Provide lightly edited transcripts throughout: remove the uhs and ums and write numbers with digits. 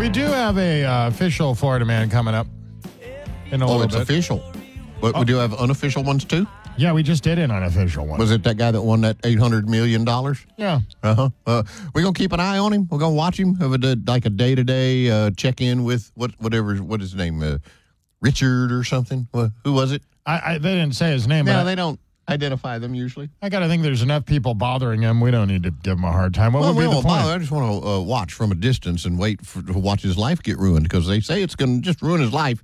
We do have a official Florida man coming up in a little bit. Oh, it's official. But we do have unofficial ones, too? Yeah, we just did an unofficial one. Was it that guy that won that $800 million? Yeah. Uh-huh. We're going to keep an eye on him. We're going to watch him. Have a day-to-day check-in with what is his name? Richard or something? Who was it? They didn't say his name. No, they don't identify them usually. I got to think there's enough people bothering him. We don't need to give him a hard time. What would be the point? Bother. I just want to watch from a distance and wait to watch his life get ruined because they say it's going to just ruin his life.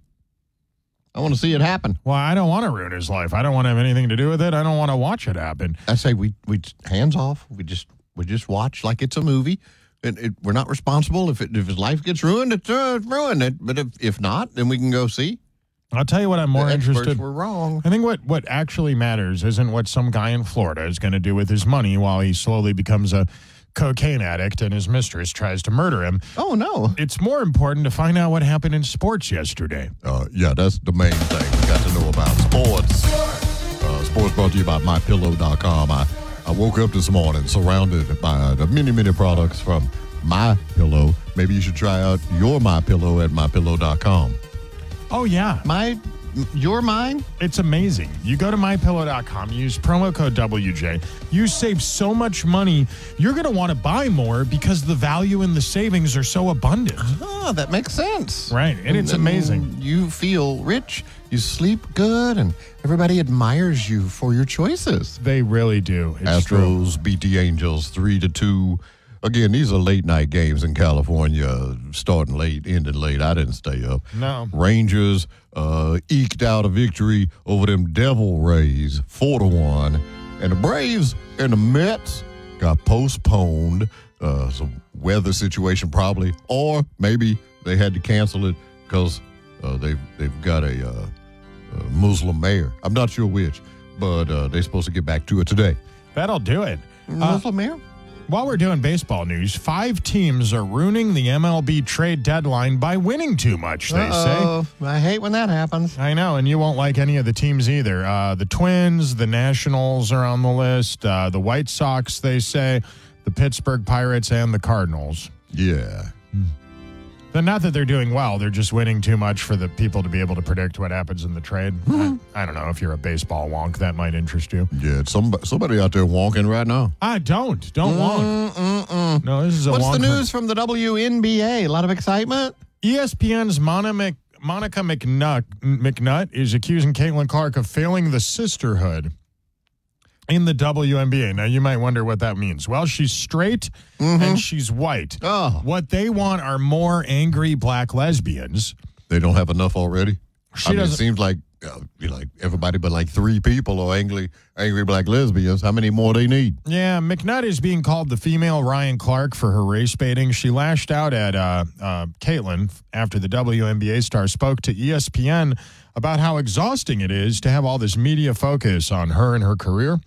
I want to see it happen. Well, I don't want to ruin his life. I don't want to have anything to do with it. I don't want to watch it happen. I say we hands off. We just watch like it's a movie. We're not responsible if his life gets ruined. It's ruined. But if not, then we can go see. I'll tell you what I'm more interested. We're wrong. I think what actually matters isn't what some guy in Florida is going to do with his money while he slowly becomes a cocaine addict and his mistress tries to murder him. Oh, no. It's more important to find out what happened in sports yesterday. Yeah, that's the main thing we got to know about sports. Sports brought to you by MyPillow.com. I woke up this morning surrounded by the many, many products from MyPillow. Maybe you should try out your MyPillow at MyPillow.com. Oh, yeah. Your mine? It's amazing. You go to MyPillow.com, use promo code WJ. You save so much money, you're going to want to buy more because the value and the savings are so abundant. Oh, that makes sense. Right, and it's amazing. You feel rich, you sleep good, and everybody admires you for your choices. They really do. It's Astros true. beat the Angels 3-2. Again, these are late-night games in California, starting late, ending late. I didn't stay up. No. Rangers eked out a victory over them Devil Rays, 4-1. And the Braves and the Mets got postponed. Some weather situation probably. Or maybe they had to cancel it because they've got a Muslim mayor. I'm not sure which, but they're supposed to get back to it today. That'll do it. Muslim mayor? While we're doing baseball news, 5 teams are ruining the MLB trade deadline by winning too much, they say. I hate when that happens. I know, and you won't like any of the teams either. The Twins, the Nationals are on the list. The White Sox, they say. The Pittsburgh Pirates and the Cardinals. Yeah. Not that they're doing well. They're just winning too much for the people to be able to predict what happens in the trade. I don't know. If you're a baseball wonk, that might interest you. Yeah, somebody out there wonking right now. Don't wonk. No, this is a What's wonk. the news from the WNBA? A lot of excitement? ESPN's Monica McNutt is accusing Caitlin Clark of failing the sisterhood in the WNBA. Now, you might wonder what that means. Well, she's straight and she's white. Oh. What they want are more angry black lesbians. They don't have enough already? It seems like everybody but like 3 people are angry black lesbians. How many more they need? Yeah, McNutt is being called the female Ryan Clark for her race baiting. She lashed out at Caitlin after the WNBA star spoke to ESPN about how exhausting it is to have all this media focus on her and her career.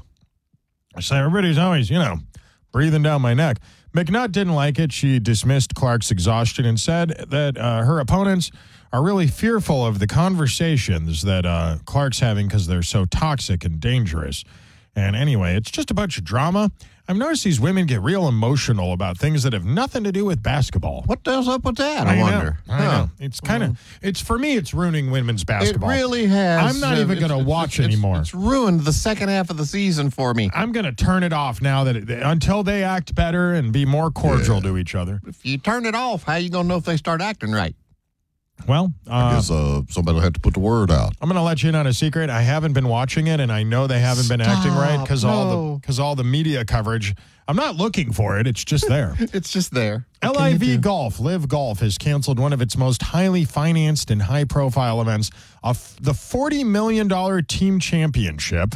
So everybody's always, breathing down my neck. McNutt didn't like it. She dismissed Clark's exhaustion and said that her opponents are really fearful of the conversations that Clark's having because they're so toxic and dangerous. And anyway, it's just a bunch of drama. I've noticed these women get real emotional about things that have nothing to do with basketball. What does up with that, I wonder? I know. It's kind of, for me, it's ruining women's basketball. It really has. I'm not even going to watch anymore. It's ruined the second half of the season for me. I'm going to turn it off now until they act better and be more cordial to each other. If you turn it off, how are you going to know if they start acting right? Well, I guess somebody will have to put the word out. I'm going to let you in on a secret. I haven't been watching it, and I know they haven't been acting right because all the media coverage. I'm not looking for it. It's just there. It's just there. LIV Golf, Live Golf, has canceled one of its most highly financed and high-profile events, the $40 million team championship.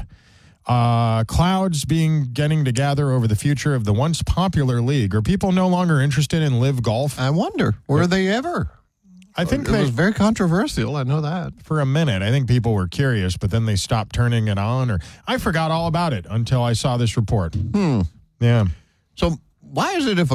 Clouds getting together over the future of the once popular league. Are people no longer interested in Live Golf? I wonder. Were they ever? I think it was very controversial. I know that. For a minute, I think people were curious, but then they stopped turning it on, or I forgot all about it until I saw this report. Yeah. So why is it if